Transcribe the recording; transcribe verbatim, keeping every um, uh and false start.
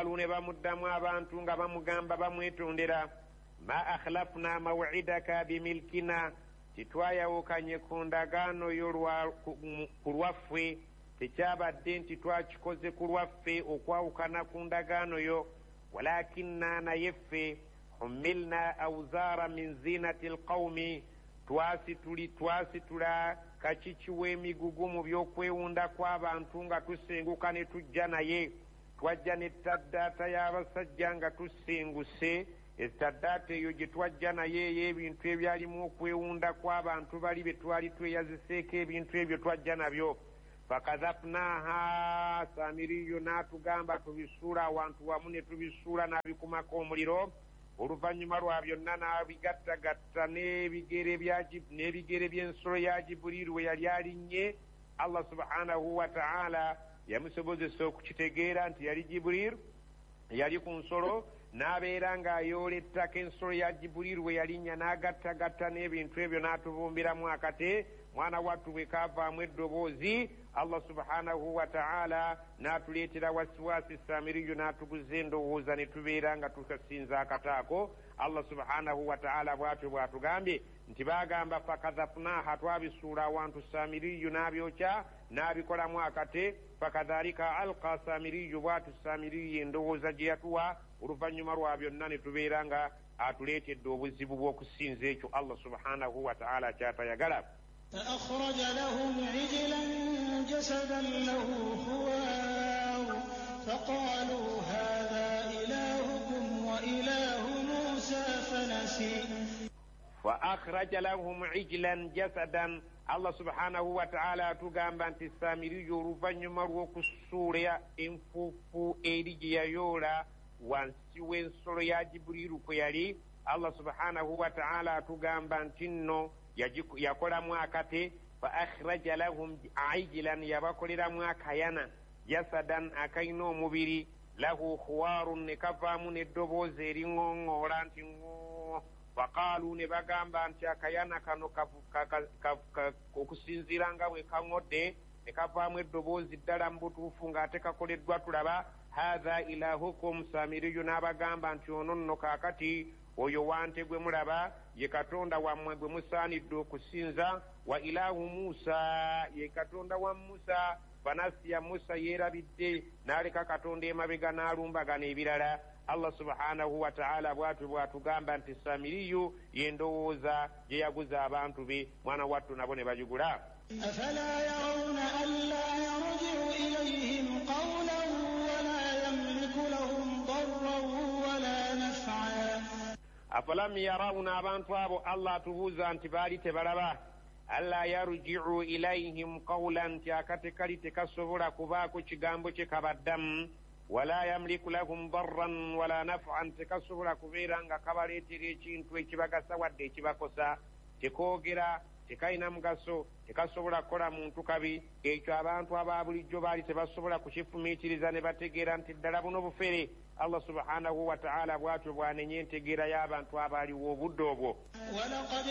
qalu ne bamuddamu abantu nga bamugamba bamwetondera ma akhlafna maw'idaka bimilkina titwayawukanye ku ndagaano yo ku lwaffe tekyabadde nti twakikoze ku lwaffe okwawukana ku ndagaano yo walakinna naye ffe humilna awzaara min zinati alqawmi twasituli twasitula kakiki w'emigugu mu by'okwewunda kw'abantu nga tusenguka ne tujja naye twajja n'ettaddaata y'abasajja nga tusenguse ettaddaata eyo gye twajja naye ey'ebintu ebyalimu okwewunda kw'abantu bali be twali tweyaziseeko ebintu ebyo twajja nabyo fakadhafnaha Samiriyu n'atugamba tubisuula awantu wamu ne tubisuula n'abikumako omuliro oluvannyuma lwa byonna n'abigattagatta n'ebigere n'ebigere by'ensolo ya Jibuliru we yali alinnye. Allah subhanahu wa ta'ala yamusobozesa okukitegeera nti yali Jibuliru yali ku nsolo n'abeera ng'ayoola ettaka ensolo ya Jibuliru we yalinnya n'agattagatta n'ebintu ebyo n'atubumbiramu akate. Mwana wattu bwe kaavaamu eddoboozi Allah subhanahu wa ta'ala n'atuleetera wasiwasi Samiriyu n'atuguza endowooza ne tubeera nga tukasinza akataako. Allah subhanahu wa ta'ala bw'atyo bw'atugambye nti baagamba fakadhafnaha twabisuula awantu Samiriyu n'abyokya n'abikolamu akate fakadhalika alqa Samiriyu bw'atu Samiriyu endowooza gye yatuwa oluvannyuma lwa byonna ne tubeera nga atuleetedde obuzibu bw'okusinza ekyo Allah subhanahu wa ta'ala kyatayagala. فأخرج لهم عجلا جسدا له خوار فقالوا هذا إلهكم وإله موسى فنسي فأخرج لهم عجلا جسدا Allah subhanahu wa ta'ala tugamba nti Samiriyu oluvannyuma lw'okusuula enfuufu eri gye yayoola wansi w'ensolo ya Jibuliru kwe yali Allah subhanahu wa ta'ala atugamba nti nno yakolamu akate fa akhraja lahum aijilan yabakoleramu akayana jasadan akayina omubiri lahu khuwarun ne kavaamu n'eddoboozi eriŋoŋŋoola nti ŋoo faqaalu ne bagamba nti akayana kano okusinziira nga bwe kaŋodde ne kavaamu eddoboozi ddala mu butuufu ng'ate kakoleddwa tulaba haadha ilahukum Samiriyu n'abagamba nti ono nno kaakati oyo wante gwe mulaba ye katonda wammwe gwe musaanidde okusinza wa ilahu Musa ye katonda wa Musa fanasiya Musa yeerabidde n'aleka katonda emabega n'alumbagana ebirala. Allah subhanahu wa ta'ala bw'atyo bw'atugamba nti Samiriyu yendowooza gye yaguza abantu be. Mwana wattu nabo ne bagigula. afala yarawna alla yarji'u ilayhim qawlan wala yamliku lahum darran wala naf'an. afalam yarawna abantu abo Allah atubuuza nti baali tebalaba alla yarji'u ilayhim qawlan nti akate kali tekasobola kubaako kigambo kye kabaddamu wala yamliku lahum darran wala naf'an tekasobola kubeera nga kabaleetera ekintu ekibagasa wadde ekibakosa tekoogera tekayina mugaso tekasobola kukola muntu kabi. Ekyo abantu aba bulijjo baali tebasobola kukifumiitiriza ne bategeera nti ddala buno bufere. Allah subhanahu wa ta'ala bw'atyo bw'anenya entegeera y'abantu abaaliwo obudde obwo.